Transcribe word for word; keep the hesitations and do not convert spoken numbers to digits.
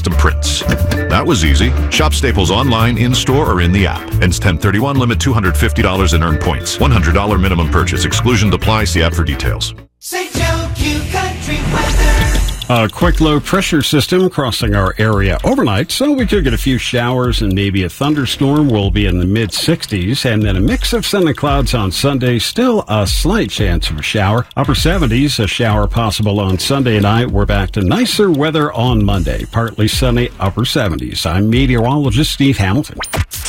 Some prints. That was easy. Shop Staples online, in-store, or in the app. Ends ten thirty-one. Limit two hundred fifty dollars in earned points. one hundred dollars minimum purchase. Exclusion apply. See app for details. Saint Joe Q Country Weather. A quick low pressure system crossing our area overnight, so we could get a few showers and maybe a thunderstorm. We'll be in the mid sixties, and then a mix of sun and clouds on Sunday. Still a slight chance of a shower. Upper seventies, a shower possible on Sunday night. We're back to nicer weather on Monday. Partly sunny, upper seventies. I'm meteorologist Steve Hamilton.